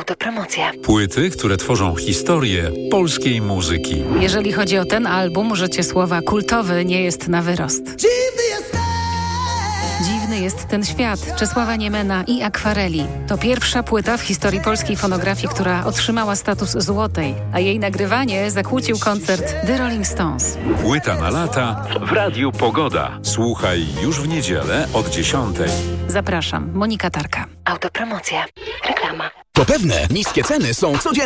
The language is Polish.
Autopromocja. Płyty, które tworzą historię polskiej muzyki. Jeżeli chodzi o ten album, użycie słowa kultowy nie jest na wyrost. Dziwny jest ten świat Czesława Niemena i Akwareli. To pierwsza płyta w historii polskiej fonografii, która otrzymała status złotej, a jej nagrywanie zakłócił koncert The Rolling Stones. Płyta na lata w Radiu Pogoda. Słuchaj już w niedzielę od 10:00. Zapraszam, Monika Tarka. Autopromocja. Reklama. To pewne, niskie ceny są codzienne.